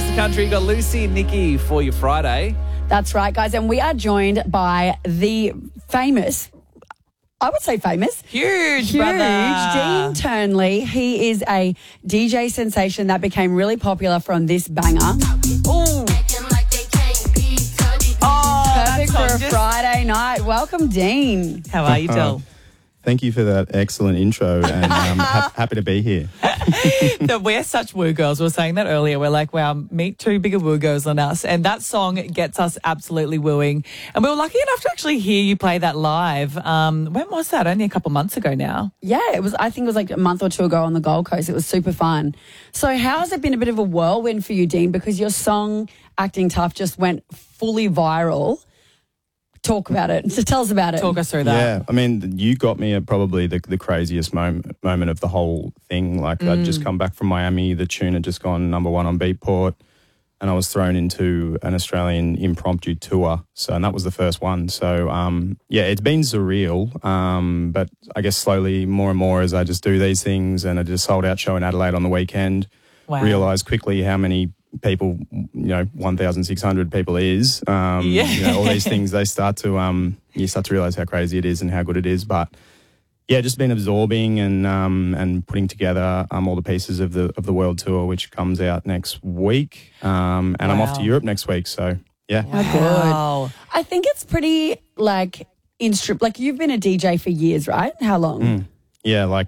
across the country. You've got Lucy and Nikki for your Friday. That's right, guys. And we are joined by the famous, I would say famous. Huge, brother. Dean Turnley. He is a DJ sensation that became really popular from this banger. Ooh. Perfect for a Friday night. Welcome, Dean. How are you, Del? Thank you for that excellent intro, and I'm happy to be here. No, we're such woo girls. We were saying that earlier. We're like, wow, meet two bigger woo girls than us. And that song gets us absolutely wooing. And we were lucky enough to actually hear you play that live. When was that? Only a couple months ago now. Yeah, it was. I think it was like a month or two ago on the Gold Coast. It was super fun. So how has it been a bit of a whirlwind for you, Dean? Because your song, Acting Tough, just went fully viral. Talk about it. So tell us about it. Talk us through that. Yeah, I mean, you got me at probably the craziest moment of the whole thing. Like, I'd just come back from Miami. The tune had just gone #1 on Beatport, and I was thrown into an Australian impromptu tour. So, and that was the first one. So, yeah, it's been surreal. But I guess slowly, more and more, as I just do these things, and I just sold out show in Adelaide on the weekend. Wow. Realised quickly how many people, 1,600 people is. All these things, they start to you start to realise how crazy it is and how good it is. But yeah, just been absorbing and putting together all the pieces of the world tour, which comes out next week. And I'm off to Europe next week. So yeah, Wow. Good. I think it's pretty like you've been a DJ for years, right? How long? Yeah, like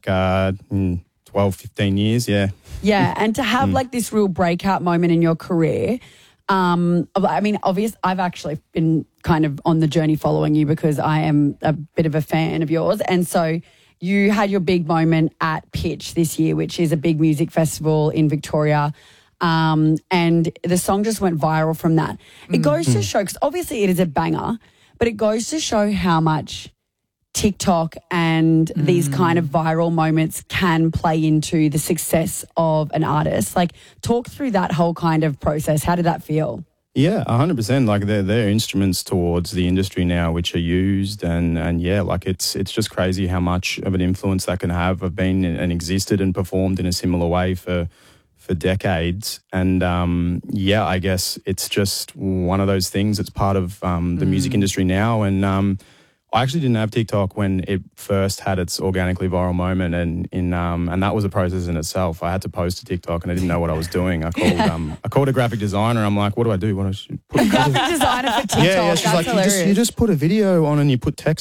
12, 15 years. Yeah. Yeah, and to have like this real breakout moment in your career, I mean, I've actually been kind of on the journey following you because I am a bit of a fan of yours. And so you had your big moment at Pitch this year, which is a big music festival in Victoria. And the song just went viral from that. It goes to show, because obviously it is a banger, but it goes to show how much TikTok and these kind of viral moments can play into the success of an artist. Like, talk through that whole kind of process. How did that feel? Yeah, 100%. Like, they're instruments towards the industry now, which are used, and yeah, like it's just crazy how much of an influence that can have. I've been and existed and performed in a similar way for decades, and yeah, I guess it's just one of those things. It's part of the music industry now, and I actually didn't have TikTok when it first had its organically viral moment, and that was a process in itself. I had to post to TikTok, and I didn't know what I was doing. I called a graphic designer. I'm like, what do I do? A graphic designer for TikTok. Yeah, she's That's like, hilarious. you just put a video on and you put text